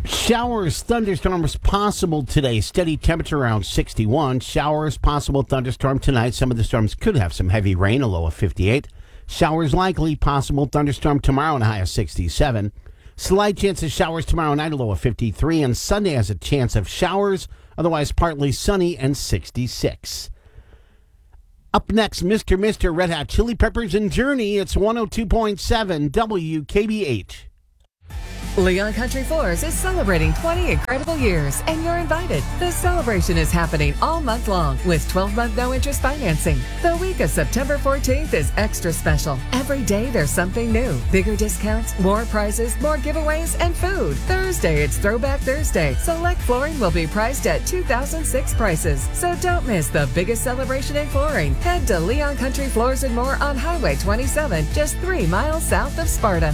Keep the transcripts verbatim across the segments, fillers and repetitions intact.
Showers, thunderstorms possible today. Steady temperature around sixty-one. Showers possible, thunderstorm tonight. Some of the storms could have some heavy rain, a low of fifty-eight. Showers likely, possible thunderstorm tomorrow, and a high of sixty-seven. Slight chance of showers tomorrow night, a low of fifty-three. And Sunday has a chance of showers, otherwise partly sunny, and sixty-six. Up next, Mister Mister Red Hot Chili Peppers and Journey. It's one oh two point seven W K B H. Leon Country Floors is celebrating twenty incredible years, and you're invited. The celebration is happening all month long with twelve-month no-interest financing. The week of September fourteenth is extra special. Every day there's something new. Bigger discounts, more prizes, more giveaways, and food. Thursday, it's Throwback Thursday. Select flooring will be priced at two thousand six prices. So don't miss the biggest celebration in flooring. Head to Leon Country Floors and More on Highway twenty-seven, just three miles south of Sparta.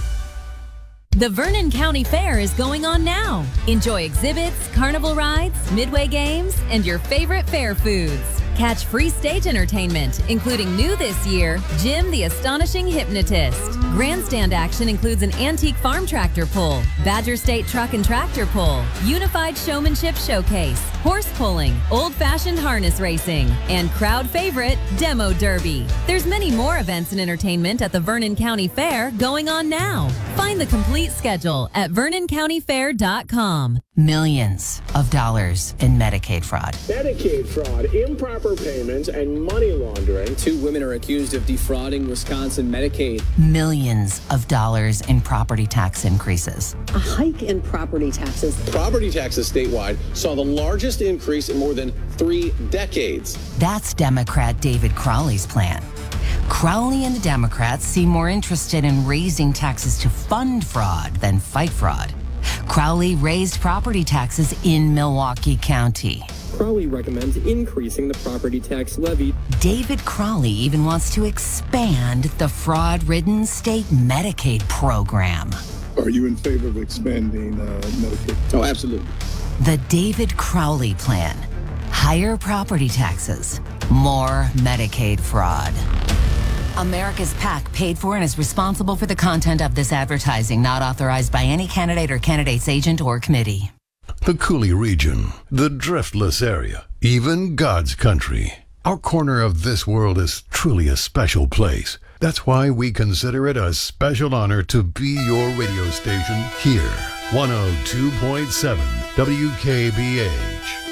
The Vernon County Fair is going on now. Enjoy exhibits, carnival rides, midway games, and your favorite fair foods. Catch free stage entertainment, including new this year, Jim the Astonishing Hypnotist. Grandstand action includes an antique farm tractor pull, Badger State truck and tractor pull, unified showmanship showcase, horse pulling, old-fashioned harness racing, and crowd favorite, Demo Derby. There's many more events and entertainment at the Vernon County Fair going on now. Find the complete schedule at vernon county fair dot com. Millions of dollars in Medicaid fraud. Medicaid fraud, improper payments, and money laundering. Two women are accused of defrauding Wisconsin Medicaid. Millions of dollars in property tax increases. A hike in property taxes. Property taxes statewide saw the largest increase in more than three decades. That's Democrat David Crowley's plan. Crowley and the Democrats seem more interested in raising taxes to fund fraud than fight fraud. Crowley raised property taxes in Milwaukee County. Crowley recommends increasing the property tax levy. David Crowley even wants to expand the fraud-ridden state Medicaid program. Are you in favor of expanding uh, Medicaid? Oh, absolutely. The David Crowley plan. Higher property taxes, more Medicaid fraud. America's PAC paid for and is responsible for the content of this advertising, not authorized by any candidate or candidate's agent or committee. The Coulee region, the driftless area, even God's country. Our corner of this world is truly a special place. That's why we consider it a special honor to be your radio station here. one oh two point seven W K B H.